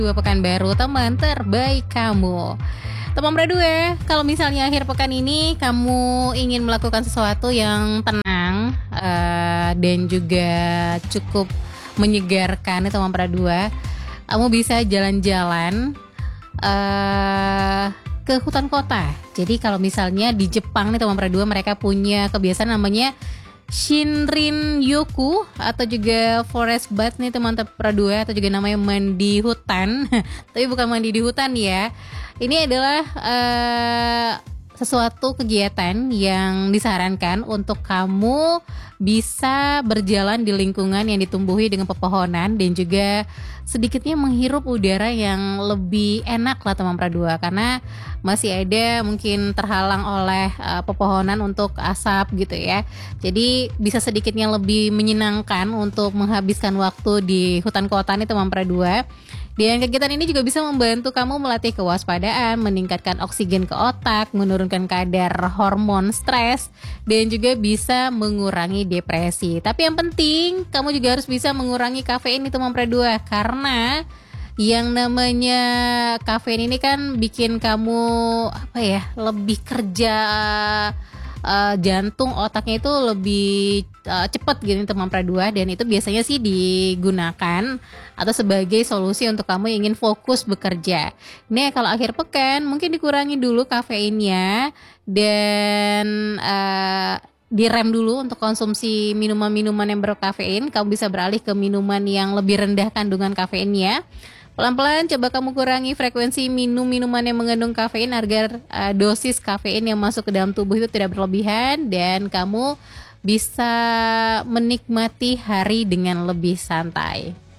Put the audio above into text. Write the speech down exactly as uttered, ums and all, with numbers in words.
Dua Pekanbaru, teman terbaik kamu. Teman berdua, kalau misalnya akhir pekan ini kamu ingin melakukan sesuatu yang tenang uh, dan juga cukup menyegarkan, teman berdua, kamu bisa jalan-jalan uh, ke hutan kota. Jadi kalau misalnya di Jepang nih teman berdua, mereka punya kebiasaan namanya Shinrin-yoku atau juga forest bath nih teman berdua, atau juga namanya mandi hutan. Tapi bukan mandi di hutan ya. Ini adalah uh, sesuatu kegiatan yang disarankan untuk kamu bisa berjalan di lingkungan yang ditumbuhi dengan pepohonan dan juga sedikitnya menghirup udara yang lebih enak lah teman berdua, karena masih ada mungkin terhalang oleh uh, pepohonan untuk asap gitu ya. Jadi bisa sedikitnya lebih menyenangkan untuk menghabiskan waktu di hutan kota nih teman berdua. Dan kegiatan ini juga bisa membantu kamu melatih kewaspadaan, meningkatkan oksigen ke otak, menurunkan kadar hormon stres, dan juga bisa mengurangi depresi. Tapi yang penting, kamu juga harus bisa mengurangi kafein nih teman berdua, karena yang namanya kafein ini kan bikin kamu apa ya, lebih kerja uh, jantung otaknya itu lebih uh, cepat gitu teman berdua, dan itu biasanya sih digunakan atau sebagai solusi untuk kamu yang ingin fokus bekerja. Nih kalau akhir pekan mungkin dikurangi dulu kafeinnya dan uh, direm dulu untuk konsumsi minuman-minuman yang berkafein. Kamu bisa beralih ke minuman yang lebih rendah kandungan kafeinnya. Pelan-pelan coba kamu kurangi frekuensi minum minuman yang mengandung kafein agar uh, dosis kafein yang masuk ke dalam tubuh itu tidak berlebihan dan kamu bisa menikmati hari dengan lebih santai.